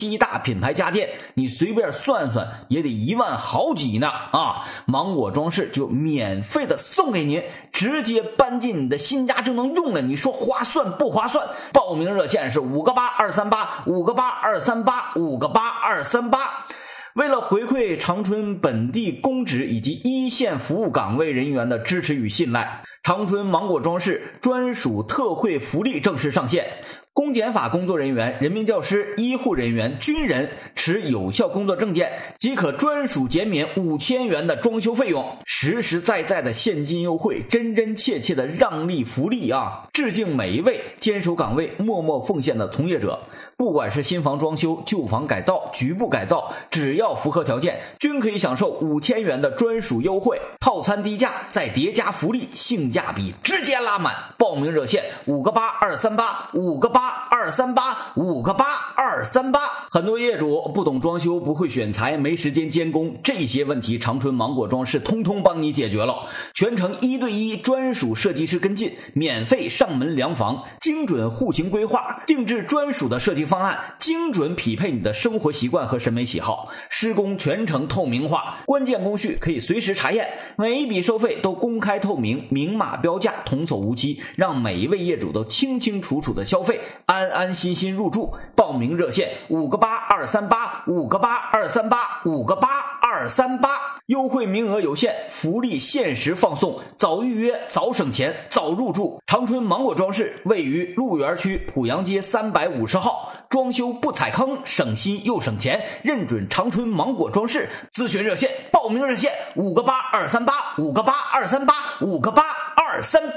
7大品牌家电，你随便算算也得1万好几呢啊！芒果装饰就免费的送给您，直接搬进你的新家就能用了，你说划算不划算？报名热线是5个8 238 5个8 238 5个8 238。为了回馈长春本地公职以及一线服务岗位人员的支持与信赖，长春芒果装饰专属特惠福利正式上线。公检法工作人员、人民教师、医护人员、军人持有效工作证件即可专属减免5000元的装修费用，实实在在的现金优惠，真真切切的让利福利啊！致敬每一位坚守岗位、默默奉献的从业者。不管是新房装修、旧房改造、局部改造，只要符合条件，均可以享受5000元的专属优惠，套餐低价再叠加福利，性价比直接拉满。报名热线5个8 238 5个8 238 5个8 238。很多业主不懂装修，不会选材，没时间监工，这些问题长春芒果装饰通通帮你解决了，全程1对1专属设计师跟进，免费上门量房，精准户型规划，定制专属的设计方案，精准匹配你的生活习惯和审美喜好，施工全程透明化，关键工序可以随时查验，每一笔收费都公开透明，明码标价，童叟无欺，让每一位业主都清清楚楚的消费，安安心心入住。报名热线5个8 238 5个8 238 5个8 238。优惠名额有限，福利限时放送，早预约早省钱早入住。长春芒果装饰位于鹿园区濮阳街350号，装修不踩坑，省心又省钱，认准长春芒果装饰。咨询热线、报名热线5个8 238 5个8 238 5个8 238。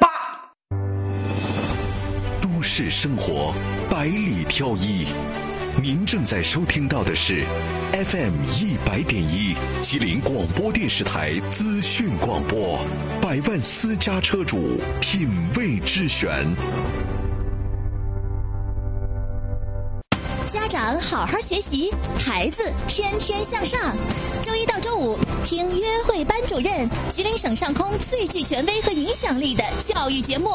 都市生活百里挑一，您正在收听到的是 FM100.1 吉林广播电视台资讯广播，百万私家车主品味之选。 家长好好学习，孩子天天向上。周一到周五听约会班主任，吉林省上空最具权威和影响力的教育节目。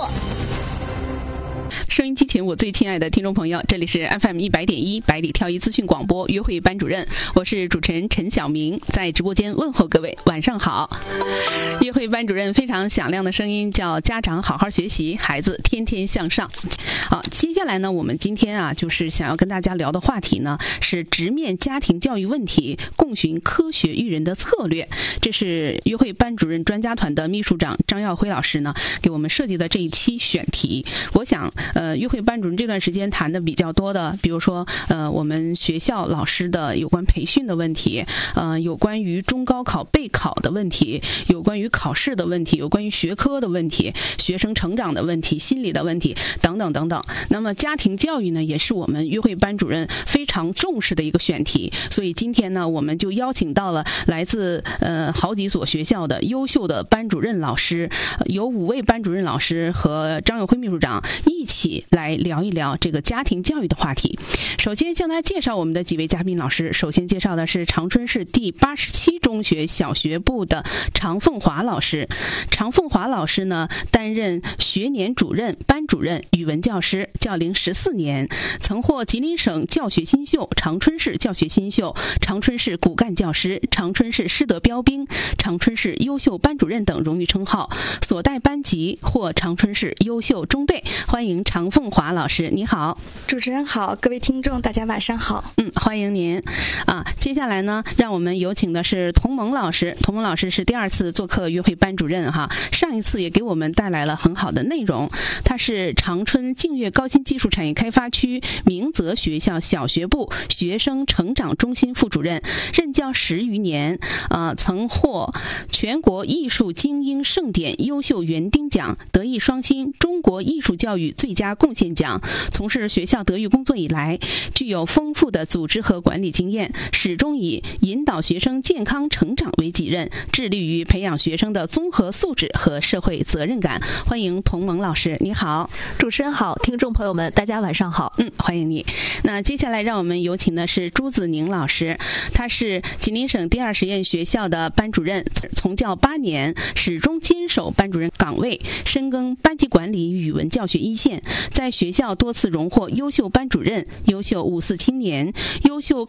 收音机前我最亲爱的听众朋友，这里是 FM100.1 百里挑一资讯广播约会班主任，我是主持人陈晓明，在直播间问候各位晚上好。约会班主任非常响亮的声音叫家长好好学习，孩子天天向上。接下来呢，我们今天就是想要跟大家聊的话题呢是直面家庭教育问题，共寻科学育人的策略。这是约会班主任专家团的秘书长张耀辉老师呢给我们设计的这一期选题。我想约会班主任这段时间谈的比较多的，比如说我们学校老师的有关培训的问题，有关于中高考备考的问题，有关于考试的问题，有关于学科的问题，学生成长的问题，心理的问题等等等等。那么家庭教育呢也是我们约会班主任非常重视的一个选题，所以今天呢我们就邀请到了来自好几所学校的优秀的班主任老师，有5位班主任老师和张耀辉秘书长一起来聊一聊这个家庭教育的话题。首先向大家介绍我们的几位嘉宾老师，首先介绍的是长春市第87中学小学部的常凤华老师。常凤华老师呢担任学年主任、班主任、语文教师，教龄14年，曾获吉林省教学新秀、长春市教学新秀、长春市骨干教师、长春市师德标兵、长春市优秀班主任等荣誉称号，所带班级获长春市优秀中队。欢迎常凤华老师，你好。 主持人好，各位听众大家晚上好。 欢迎您接下来呢让我们有请的是童萌老师。童萌老师是第2次做客约会班主任上一次也给我们带来了很好的内容。他是长春净月高新技术产业开发区明泽学校小学部学生成长中心副主任，任教10余年，曾获全国艺术精英盛典优秀园丁奖、德艺双馨中国艺术教育最佳贡献奖。从事学校德育工作以来，具有丰富的组织和管理经验，始终以引导学生健康成长为己任，致力于培养学生的综合素质和社会责任感。欢迎童萌老师，你好。 主持人好，听众朋友们大家晚上好。 欢迎你。那接下来让我们有请的是朱子宁老师，他是吉林省第2实验学校的班主任，从教8年，始终坚守班主任岗位，深耕班级管理语文教学一线， 在学校多次荣获优秀班主任、优秀五四青年、优秀